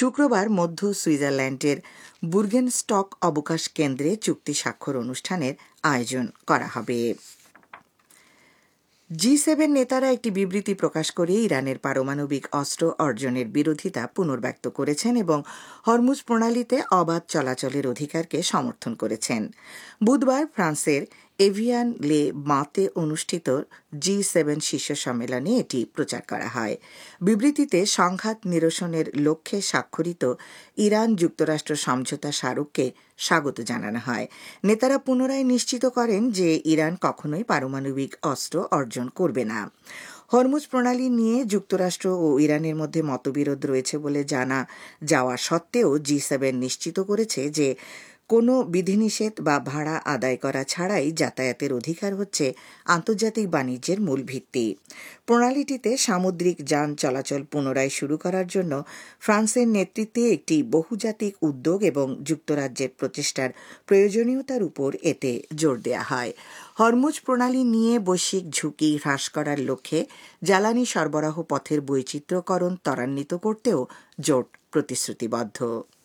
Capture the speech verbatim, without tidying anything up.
শুক্রবার মধ্য সুইজারল্যান্ডের বুর্গেনস্টক অবকাশ কেন্দ্রে চুক্তি স্বাক্ষর অনুষ্ঠানের আয়োজন করা হবে। জি সেভেন নেতারা একটি বিবৃতি প্রকাশ করে ইরানের পারমাণবিক অস্ত্র অর্জনের বিরোধিতা পুনর্ব্যক্ত করেছেন এবং হরমুজ প্রণালীতে অবাধ চলাচলের অধিকারকে সমর্থন করেছেন। বুধবার ফ্রান্সের এভিয়ান লে মাতে অনুষ্ঠিত জি সেভেন শীর্ষ সম্মেলনে এটি প্রচার করা হয়। বিবৃতিতে সংঘাত নিরসনের লক্ষ্যে স্বাক্ষরিত ইরান যুক্তরাষ্ট্র সমঝোতা স্মারককে স্বাগত জানানো হয়। নেতারা পুনরায় নিশ্চিত করেন যে ইরান কখনোই পারমাণবিক অস্ত্র অর্জন করবে না। হরমুজ প্রণালী নিয়ে যুক্তরাষ্ট্র ও ইরানের মধ্যে মতবিরোধ রয়েছে বলে জানা যাওয়া সত্ত্বেও জি সেভেন নিশ্চিত করেছে যে কোনো বিধিনিষেধ বা ভাড়া আদায় করা ছাড়াই যাতায়াতের অধিকার হচ্ছে আন্তর্জাতিক বাণিজ্যের মূল ভিত্তি। প্রণালীটিতে সামুদ্রিক যান চলাচল পুনরায় শুরু করার জন্য ফ্রান্সের নেতৃত্বে একটি বহুজাতিক উদ্যোগ এবং যুক্তরাজ্যের প্রচেষ্টার প্রয়োজনীয়তার উপর এতে জোর দেওয়া হয়। হরমুজ প্রণালী নিয়ে বৈশ্বিক ঝুঁকি হ্রাস করার লক্ষ্যে জ্বালানি সরবরাহ পথের বৈচিত্র্যকরণ ত্বরান্বিত করতেও জোট প্রতিশ্রুতিবদ্ধ।